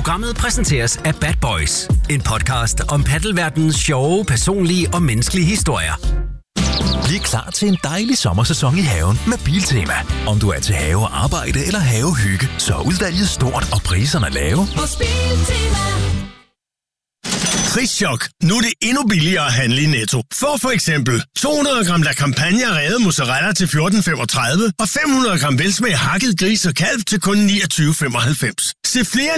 Programmet præsenteres af Bad Boys. En podcast om paddelverdenens sjove, personlige og menneskelige historier. Bliv klar til en dejlig sommersæson i haven med Biltema. Om du er til have og arbejde eller havehygge, så er udvalget stort og priserne lave. Hos Biltema. Prischok. Nu er det endnu billigere at handle i Netto. For eksempel 200 gram La Campagna revet mozzarella til 14,35 og 500 gram velsmag hakket gris og kalv til kun 29,95. Se flere